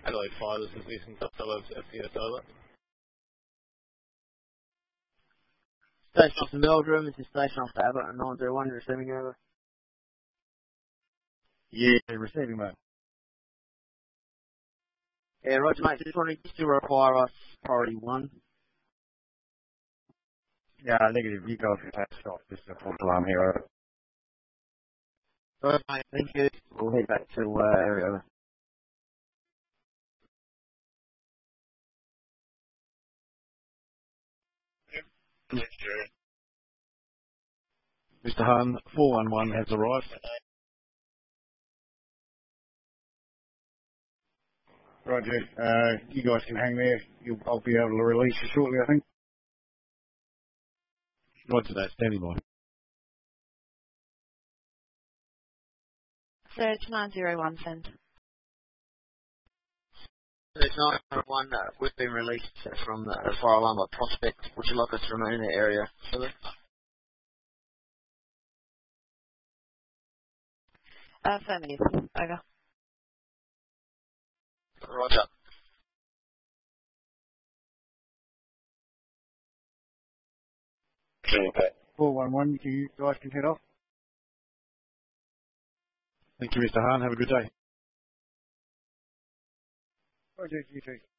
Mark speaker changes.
Speaker 1: Adelaide Fire, this is Eastern Suburbs, FCS over.
Speaker 2: Station off the Meldrum, this is Station off the Abbott at 901, receiving over.
Speaker 3: Yeah, receiving, mate.
Speaker 2: Yeah, Roger, mate, just wondering, do you still require us priority 1?
Speaker 3: Yeah, negative. You guys can take stock. This is a false alarm here, over.
Speaker 2: Right, mate, thank you. We'll head back to area over.
Speaker 3: Mr. Hahn, 411 has arrived. Roger, you guys can hang there. I'll be able to release you shortly, I think. Roger that, standing by.
Speaker 4: Surge 901, send.
Speaker 2: Surge 901, we've been released from the fire alarm by Prospect. Would you like us to remain in the area? Over.
Speaker 4: Affirmative. Over.
Speaker 2: Roger.
Speaker 3: Okay. 411, you guys can head off. Thank you, Mr. Hahn. Have a good day. Roger, you too.